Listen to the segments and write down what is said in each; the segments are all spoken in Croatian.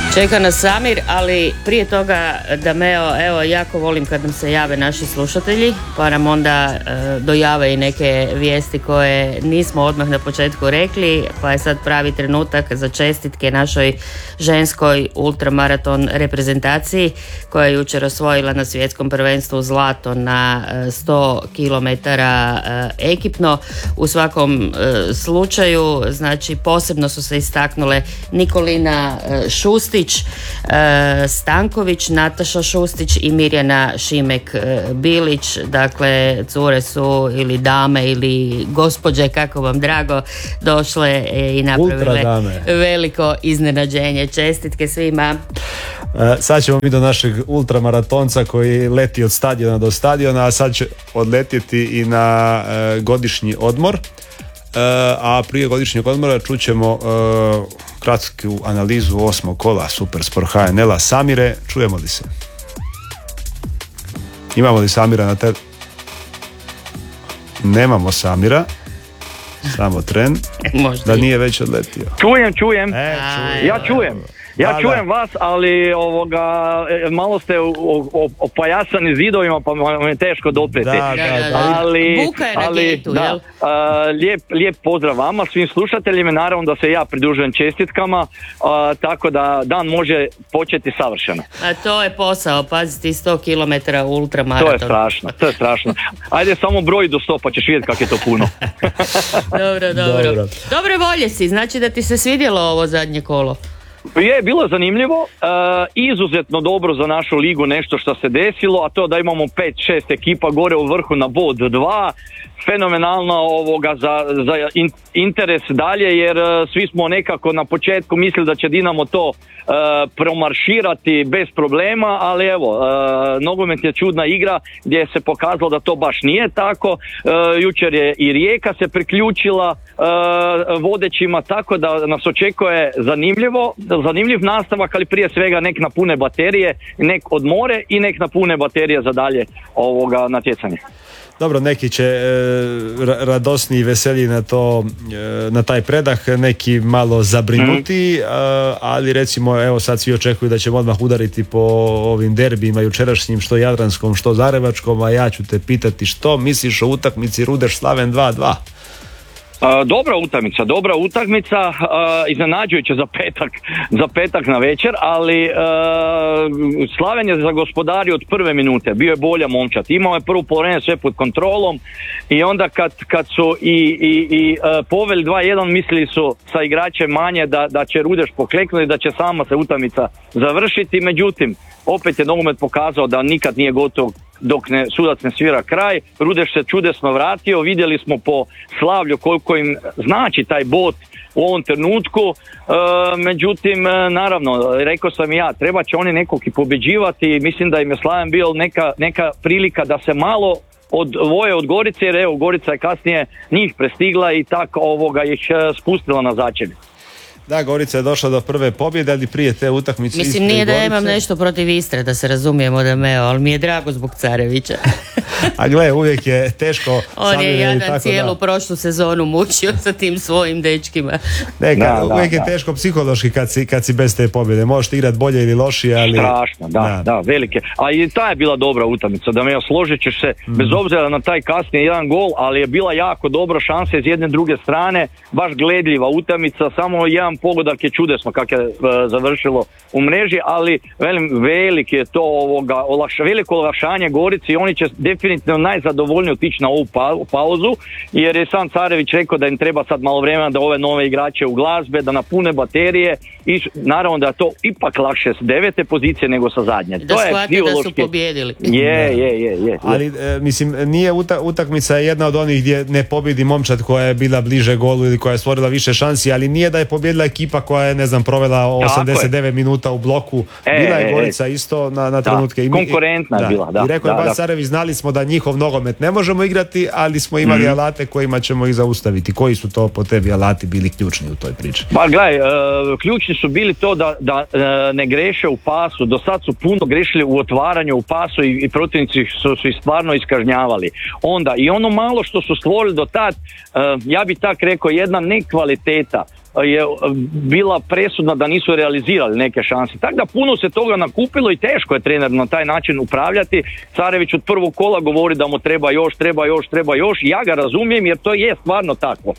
Čeka nas Samir, ali prije toga Dameo, evo, jako volim kad nam se jave naši slušatelji, pa nam onda dojave i neke vijesti koje nismo odmah na početku rekli, pa je sad pravi trenutak za čestitke našoj ženskoj ultramaraton reprezentaciji koja je jučer osvojila na svjetskom prvenstvu zlato na 100 km ekipno. U svakom slučaju, znači posebno su se istaknule Nikolina Šustić, Stanković, Nataša Šustić i Mirjana Šimek-Bilić. Dakle, cure su ili dame ili gospođe, kako vam drago, došle i napravile veliko iznenađenje. Čestitke svima. Sad ćemo mi do našeg ultramaratonca koji leti od stadiona do stadiona, a sad će odletjeti i na godišnji odmor. A prije godišnjeg odmora čućemo kratku analizu 8. kola Supersport HNL-a. Samire, čujemo li se? Imamo li Samira na Nemamo Samira. Samo tren. Da nije već odletio. Čujem. Ja čujem vas, ali malo ste opajasani zidovima, pa vam je teško doprijeti. Ali, buka je na getu, jel? Lijep pozdrav vama, svim slušateljima, naravno da se ja pridružujem čestitkama, tako da dan može početi savršeno. A to je posao, paziti 100 km ultramaraton. To je strašno. Ajde samo broj do 100 pa ćeš vidjeti kako je to puno. Dobro. Dobre volje si, znači da ti se svidjelo ovo zadnje kolo. Je, bilo je zanimljivo, izuzetno dobro za našu ligu nešto što se desilo, a to da imamo 5-6 ekipa gore u vrhu na bod 2, fenomenalno za interes dalje, jer svi smo nekako na početku mislili da će Dinamo to promarširati bez problema, ali evo, nogomet je čudna igra gdje se pokazalo da to baš nije tako. Jučer je i Rijeka se priključila vodećima, tako da nas očekuje zanimljiv nastavak, ali prije svega nek napune baterije, nek odmore i nek napune baterije za dalje natjecanje. Dobro, neki će radosni i veselji na taj predah, neki malo zabrinuti, ali recimo evo sad svi očekuju da ćemo odmah udariti po ovim derbijima jučerašnjim, što jadranskom, što zarevačkom, a ja ću te pitati što misliš o utakmici Rudeš-Slaven 2-2? Dobra utakmica, iznenađujuće za petak na večer, ali Slaven je zagospodario od prve minute, bio je bolja momčad, imao je prvo polovreme sve pod kontrolom i onda kad su i poveli 2-1, mislili su sa igračem manje da će Rudeš pokleknuti, da će sama se utakmica završiti, međutim opet je nogomet pokazao da nikad nije gotov dok sudac ne svira kraj. Rudeš se čudesno vratio, vidjeli smo po slavlju koliko im znači taj bod u ovom trenutku, međutim naravno, rekao sam i ja, treba će oni nekog i pobjeđivati, mislim da im je Slaven bio neka prilika da se malo odvoje od Gorice, jer evo Gorica je kasnije njih prestigla i tako ih spustila na začelje. Da, Gorica je došla do prve pobjede, ali prije te utakmice... Mislim, nije da imam nešto protiv Istre, da se razumijemo da ali mi je drago zbog Carevića. A gle, uvijek je teško... On je jadan cijelu prošlu sezonu mučio sa tim svojim dečkima. Uvijek je teško psihološki kad si bez te pobjede. Možeš igrati bolje ili lošije, ali... Strašno, da, velike. A i ta je bila dobra utakmica, da me složit ćeš se, bez obzira na taj kasnije jedan gol, ali je bila jako dobra šansa iz jedne druge strane, baš gledljiva utakmica, samo jedan pogodak je čudesno kako je završilo u mreži, ali veliko je to veliko olakšanje Gorici i oni će definitivno najzadovoljnije otići na ovu pauzu, jer je sam Carević rekao da im treba sad malo vremena da ove nove igrače u glazbe, da napune baterije i naravno da je to ipak lakše s 9. pozicije nego sa zadnje. Da shvate da su pobjedili. Je. Ali mislim, nije utakmica jedna od onih gdje ne pobjedi momčad koja je bila bliže golu ili koja je stvorila više šansi, ali nije da je pobjedila ekipa koja je, provela 89 minuta u bloku. Bila je Gorica isto na trenutke. Konkurentna je bila. I rekao je Bas Carević, znali smo da njihov nogomet ne možemo igrati, ali smo imali alate kojima ćemo ih zaustaviti. Koji su to po tebi alati bili ključni u toj priči? Pa gledaj, ključni su bili to da ne greše u pasu. Do sad su puno grešili u otvaranju u pasu i protivnici su ih stvarno iskažnjavali. Onda i ono malo što su stvorili do tad, ja bih tak rekao, jedna nekvaliteta je bila presudna da nisu realizirali neke šanse. Tako da puno se toga nakupilo i teško je trener na taj način upravljati. Carević od prvog kola govori da mu treba još. Ja ga razumijem jer to je stvarno tako.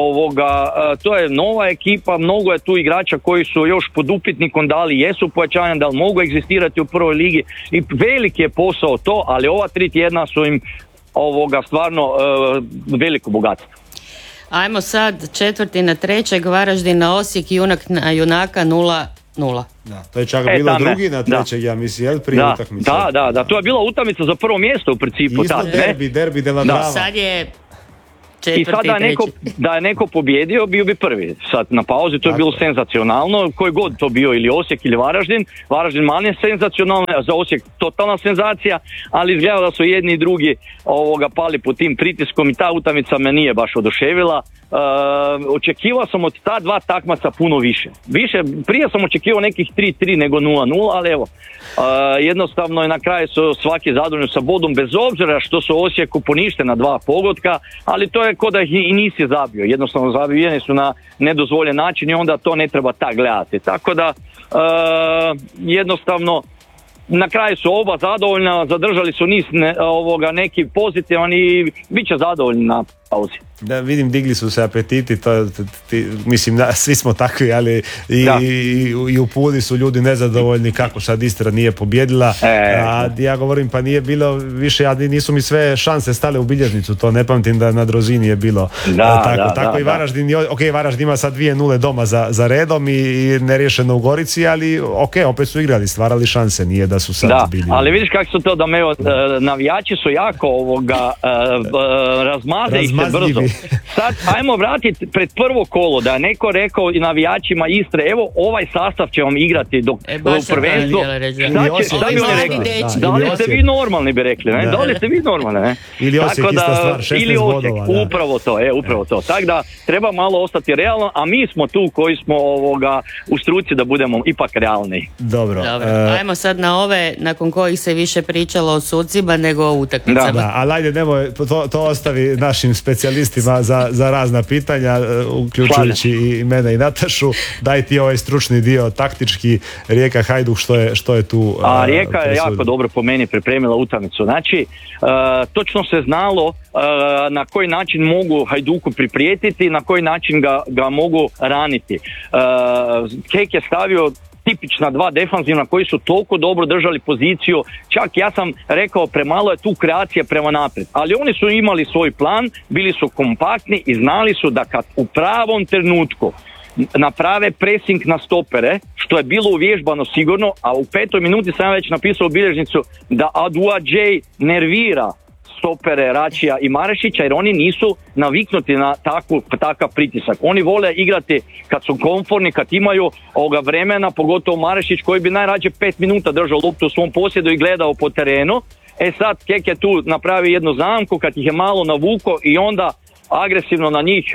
To je nova ekipa, mnogo je tu igrača koji su još pod upitnikom da li jesu pojačanja, da li mogu egzistirati u prvoj ligi i veliki je posao to, ali ova 3 tjedna su im stvarno veliko bogatstvo. Ajmo sad 4.3. Varaždin na Osijek, junak na junaka 0-0. Da, to je čak bilo 2.3. ja mislim, jel, prije utakmice? Da, to je bila utakmica za prvo mjesto u principu. Isto derbi de la Drava. Sad je i sad da je neko pobjedio, bio bi prvi. Sad na pauzi to je bilo senzacionalno, koji god to bio, ili Osijek ili Varaždin. Varaždin manje senzacionalno, a za Osijek totalna senzacija, ali izgleda da su jedni i drugi pali pod tim pritiskom i ta utakmica me nije baš oduševila. Očekivao sam od ta 2 takmaca puno više. Prije sam očekivao nekih 3-3 nego 0-0, ali evo, jednostavno je na kraju su svaki zadovoljni sa bodom, bez obzira što su Osijeku poništena 2 pogotka, ali to je ko da ih i nisi zabio. Jednostavno zabijeni su na nedozvoljen način i onda to ne treba tak gledati. Tako da jednostavno na kraju su oba zadovoljna, zadržali su niz neki pozitivan i bit će zadovoljni na pauzi. Da, vidim, digli su se apetiti, mislim, svi smo takvi, ali i u Puli su ljudi nezadovoljni kako sad Istra nije pobjedila, a ja govorim, pa nije bilo više, nisu mi sve šanse stale u bilježnicu, to ne pamtim da na Drozini je bilo tako i Varaždin, Varaždin ima sad 2-0 doma za redom i neriješeno u Gorici, ali opet su igrali, stvarali šanse, nije da su sad bili. Ali vidiš kako su to navijači su jako razmaze ih se brzo. Sad ajmo vratiti pred prvo kolo da je neko rekao i navijačima Istre, evo ovaj sastav će vam igrati dok u prvenstvu. Šta bi oni rekli? Da li ste vi normalni, bi rekli, ne? Da li ste vi normalni, ne? Ili Osijek ista stvar, 16 bodova. Upravo to. Tako da treba malo ostati realno, a mi smo tu koji smo u struci da budemo ipak realni. Dobro. Ajmo sad na ove nakon kojih se više pričalo o sucima nego o utakmicama. Da, ali ajde, nemoj, to ostavi našim specijalistima za razna pitanja, uključujući i mene i Natašu. Daj ti ovaj stručni dio, taktički, Rijeka Hajduk, što je tu? Rijeka je jako dobro po meni pripremila utakmicu. Znači, točno se znalo na koji način mogu Hajduku priprijetiti, na koji način ga mogu raniti. Kek je stavio tipična 2 defanzivna koji su toliko dobro držali poziciju, čak ja sam rekao premalo je tu kreacije prema naprijed, ali oni su imali svoj plan, bili su kompaktni i znali su da kad u pravom trenutku naprave pressing na stopere, što je bilo uvježbano sigurno, a u 5. minuti sam već napisao u bilježnicu da Aduadžej nervira stopere Račija i Marešića jer oni nisu naviknuti na takav pritisak. Oni vole igrati kad su komforni, kad imaju vremena, pogotovo Marešić koji bi najrađe 5 minuta držao loptu u svom posjedu i gledao po terenu. Sad Kek je tu napravi jednu zamku kad ih je malo navuko i onda agresivno na njih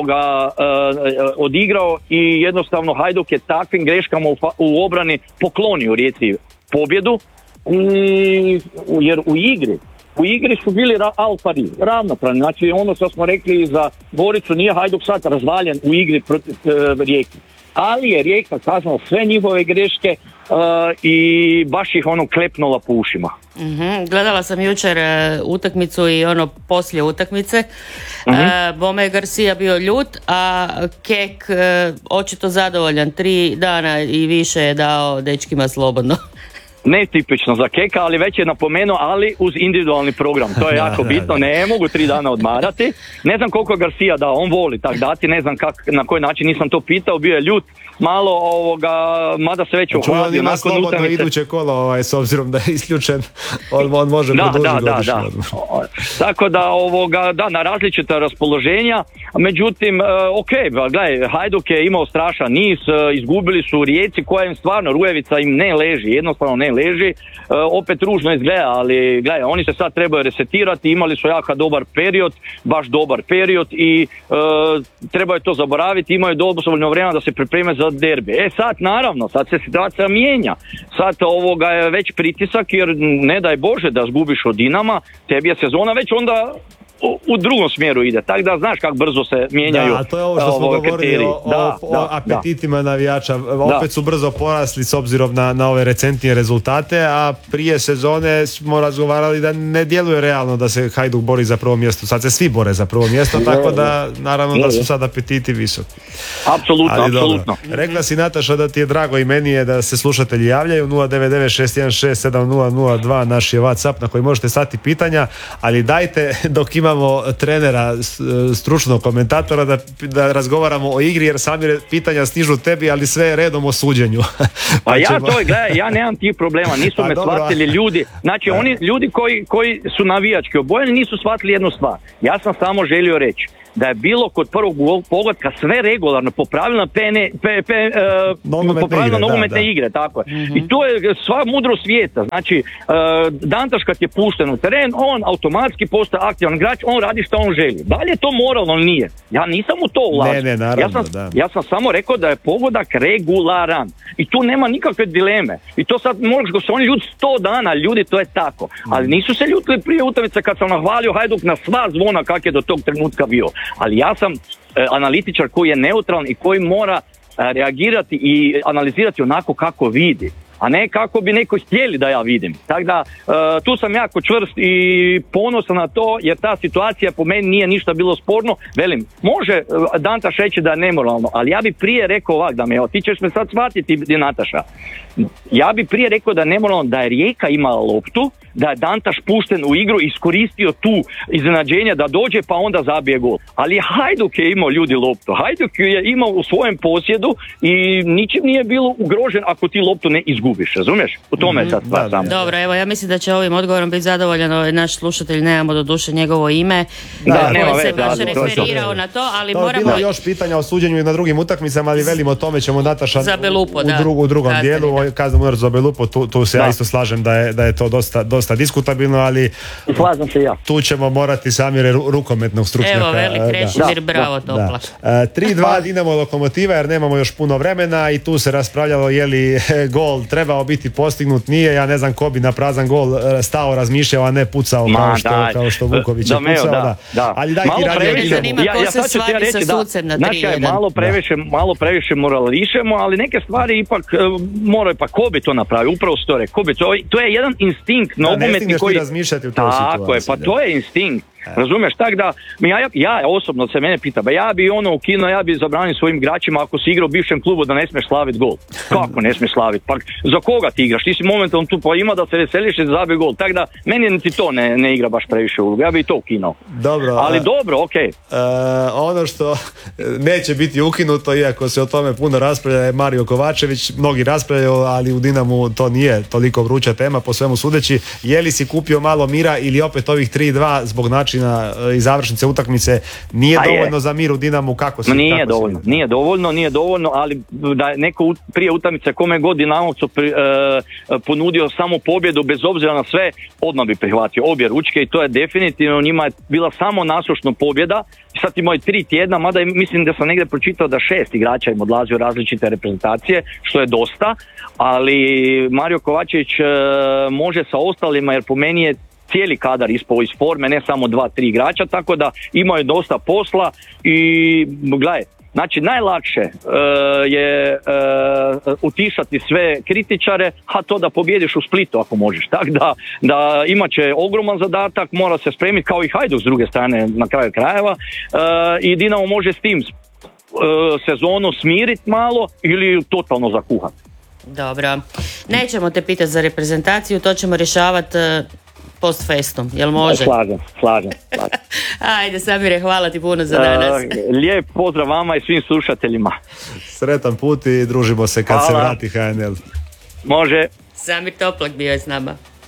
odigrao i jednostavno Hajduk je takvim greškama u obrani poklonio Rijeci pobjedu jer u igri su bili al pari, ravnopravni. Znači ono što smo rekli za Goricu, nije Hajduk sad razvaljen u igri protiv Rijeke. Ali je Rijeka saznala sve njihove greške i baš ih klepnula po ušima. Gledala sam jučer utakmicu i poslije utakmice. Bome Garcia bio ljut, a Kek očito zadovoljan. 3 dana i više je dao dečkima slobodno. Netipično za Keka, ali već je napomenuo, ali uz individualni program. To je jako bitno, ne mogu 3 dana odmarati. Ne znam koliko Garcia dao, on voli tak dati, ne znam na koji način, nisam to pitao, bio je ljut, malo mada se već uhladio. On ima slobodno iduće kolo, s obzirom da je isključen, on može produžiti godišnji odmor. Tako da, na različita raspoloženja, međutim, gledaj, Hajduk je imao strašan niz, izgubili su u Rijeci koja im stvarno, Rujevica im ne leži, jednostavno ne leži, opet ružno izgleda, ali gledaj, oni se sad trebaju resetirati, imali su jako baš dobar period i trebaju to zaboraviti, imaju dovoljno vremena da se pripreme za derbi. Sad naravno, sad se situacija mijenja, sad je već pritisak jer ne daj Bože da zgubiš od Dinama, tebi je sezona već onda u drugom smjeru ide. Tako da znaš kako brzo se mijenjaju. Da, to je ovo što smo govorili o apetitima navijača. Opet su brzo porasli s obzirom na ove recentnije rezultate, a prije sezone smo razgovarali da ne djeluje realno da se Hajduk bori za prvo mjesto. Sad se svi bore za prvo mjesto, tako da naravno da su sad apetiti visoki. Apsolutno. Rekla si, Nataša, da ti je drago i meni je da se slušatelji javljaju. 099-616-7002 naš je WhatsApp na koji možete slati pitanja, ali dajte dok imamo trenera, stručnog komentatora, da razgovaramo o igri, jer sami pitanja stižu tebi, ali sve je redom o suđenju. Pa ja nemam tih problema, nisu me shvatili ljudi. Znači oni ljudi koji su navijački obojeni nisu shvatili jednu stvar. Ja sam samo želio reći da je bilo kod prvog pogotka sve regularno, po pravilno nogometne igre, tako je. I to je sva mudrost svijeta. Znači, Dantaš kad je pušten u teren, on automatski postaje aktivan igrač, on radi što on želi. Da li je to moralno? Nije. Ja nisam u to ulazio. Ne, naravno, ja sam samo rekao da je pogodak regularan. I tu nema nikakve dileme. I to sad možeš se oni ljudi 100 dana, ljudi, to je tako. Ali nisu se ljutili prije utakmice kad sam nahvalio Hajduk na sva zvona kak je do tog trenutka bio. Ali ja sam analitičar koji je neutralan i koji mora reagirati i analizirati onako kako vidi, a ne kako bi neko htjeli da ja vidim. Tako da tu sam jako čvrst i ponosan na to, jer ta situacija po meni nije ništa bilo sporno. Velim, može Dantaš reći da je nemoralno, ali ja bi prije rekao ovak, da me, ti ćeš me sad shvatiti, Nataša. Ja bi prije rekao da je nemoralno da je Rijeka imala loptu, da je Dantaš pušten u igru, iskoristio tu iznenađenje da dođe pa onda zabije gol. Ali Hajduk je imao ljudi loptu. Hajduk je imao u svojem posjedu i ničim nije bilo ugrožen ako ti loptu ne izgubiš, razumiješ? U tome je sad stvar samo. Dobro, evo, ja mislim da će ovim odgovorom biti zadovoljan naš slušatelj, nemamo do duše njegovo ime, koji se baš referirao na to, ali to moramo... Bilo još pitanja o suđenju i na drugim utakmicama, ali velimo o tome ćemo, Nataša, za Belupo, u drugom dijelu, kaznenu udarac za Belupo, tu se ja isto slažem da je to dosta diskutabilno, ali slažem se ja. Tu ćemo morati Samire rukometnog stručnjaka. Evo, velik Krešimir, bravo, topla. 3-2 Dinamo Lokomotiva, jer nemamo još puno vremena i tu se raspravljalo je li gol trebao biti postignut, nije, ja ne znam ko bi na prazan gol stao, razmišljao, a ne pucao kao što Vuković je pucao. Ali daj ti radije. Ja sad ću ti reći da malo previše morališemo, ali neke stvari ipak moraju, pa ko bi to napravio, upravo što je, to je jedan instinkt nogometni koji... razmišljati u toj situaciji. Tako je, pa to je instinkt. Razumiješ, tako da ja osobno se mene pita, ja bi ukinuo, ja bi zabranio svojim igračima ako si igrao u bivšem klubu da ne smiješ slaviti gol. Kako ne smiješ slaviti? Pa za koga ti igraš? Ti si momentalno tu, pa ima da se veseliš i zabije gol. Tako da meni niti to ne igra baš previše ulogu. Ja bi to ukinuo. Dobro. Ali dobro, okej. Ono što neće biti ukinuto, iako se o tome puno raspravlja, je Mario Kovačević. Mnogi raspravljaju, ali u Dinamu to nije toliko vruća tema, po svemu sudeći. Je li si kupio malo mira ili opet ovih 3-2 zbog načina i završnice utakmice nije dovoljno za mir u Dinamu? Nije dovoljno, ali da neko prije utakmice kome god Dinamovcu ponudio samo pobjedu bez obzira na sve, odmah bi prihvatio obje ručke i to je definitivno, njima je bila samo nasušna pobjeda. Sad imaju 3 tjedna, mada mislim da sam negdje pročitao da 6 igrača im odlazi u različite reprezentacije, što je dosta, ali Mario Kovačević može sa ostalima, jer po meni je cijeli kadar ispao iz forme, ne samo 2-3 igrača, tako da imaju dosta posla i gledaj, znači najlakše je utišati sve kritičare, a to da pobjediš u Splitu ako možeš. Tako da imat će ogroman zadatak, mora se spremiti kao i Hajduk s druge strane na kraju krajeva i Dinamo može s tim sezonu smiriti malo ili totalno zakuhati. Dobro, nećemo te pitati za reprezentaciju, to ćemo rješavati post festum, jel može? Slažem. Ajde, Samire, hvala ti puno za danas. Lijep pozdrav vama i svim slušateljima. Sretan put i družimo se kad se vrati HNL. Može. Samir Toplak bio je s nama.